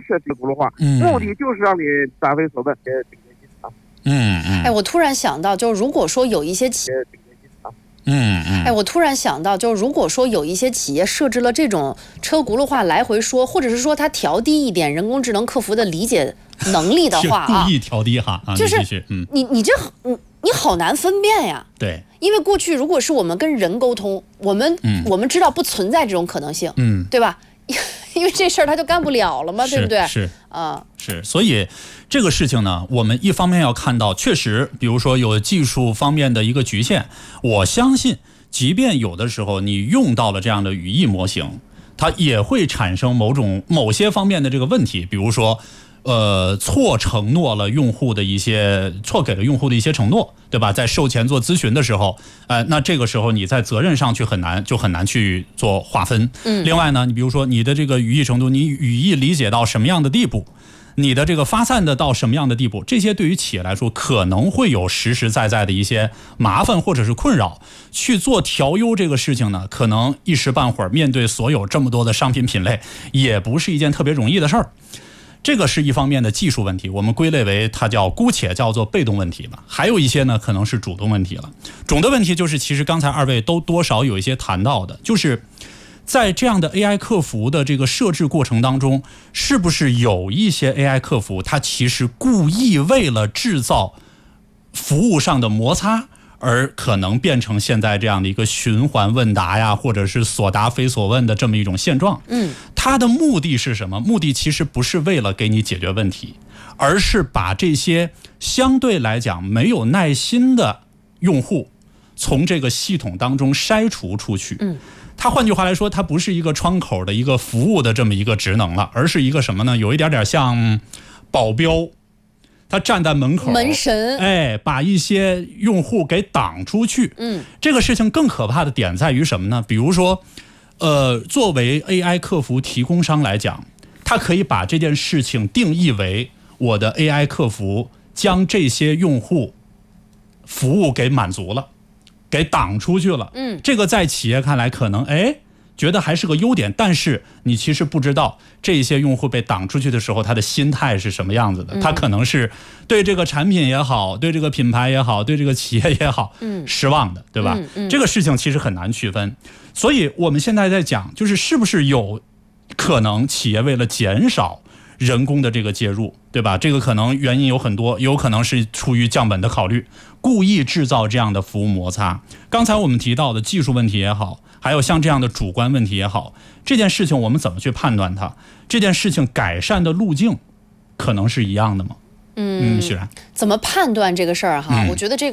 设置轱辘话，目的就是让你答非所问， 我突然想到，就如果说有一些企业，我突然想到，就如果说有一些企业设置了这种车轱辘话来回说，或者是说它调低一点人工智能客服的理解能力的话故意调低哈， 就是你好难分辨呀。 对， 因为过去如果是我们跟人沟通，我们知道不存在这种可能性，对吧？因为这事儿他就干不了了嘛，对不对？ 是，所以这个事情呢，我们一方面要看到，确实，比如说有技术方面的一个局限，我相信，即便有的时候你用到了这样的语义模型，它也会产生某些方面的这个问题，比如说。错给了用户的一些承诺，对吧？在售前做咨询的时候，那这个时候你在责任上很难去做划分。另外呢，你比如说你的这个语义程度，你语义理解到什么样的地步，你的这个发散的到什么样的地步，这些对于企业来说可能会有实实在在的一些麻烦或者是困扰。去做调优这个事情呢，可能一时半会儿面对所有这么多的商品品类，也不是一件特别容易的事儿。这个是一方面的技术问题，我们归类为它姑且叫做被动问题吧。还有一些呢，可能是主动问题了。主动问题就是，其实刚才二位都多少有一些谈到的，就是在这样的 AI 客服的这个设置过程当中，是不是有一些 AI 客服，它其实故意为了制造服务上的摩擦，而可能变成现在这样的一个循环问答呀，或者是所答非所问的这么一种现状。它的目的是什么？目的其实不是为了给你解决问题，而是把这些相对来讲没有耐心的用户从这个系统当中筛除出去。它换句话来说，它不是一个窗口的一个服务的这么一个职能了，而是一个什么呢？有一点像保镖。他站在门口， 门神， 把一些用户给挡出去。这个事情更可怕的点在于什么呢？比如说，作为 AI 客服提供商来讲，他可以把这件事情定义为我的 AI 客服将这些用户服务给满足了，给挡出去了。这个在企业看来可能觉得还是个优点，但是你其实不知道这些用户被挡出去的时候他的心态是什么样子的。他可能是对这个产品也好，对这个品牌也好，对这个企业也好失望的，对吧？这个事情其实很难区分。所以我们现在在讲，就是是不是有可能企业为了减少人工的这个介入，对吧？这个可能原因有很多，有可能是出于降本的考虑，故意制造这样的服务摩擦。刚才我们提到的技术问题也好，还有像这样的主观问题也好，这件事情我们怎么去判断它？这件事情改善的路径可能是一样的吗？许然， 怎么判断这个事儿哈？我觉得这个。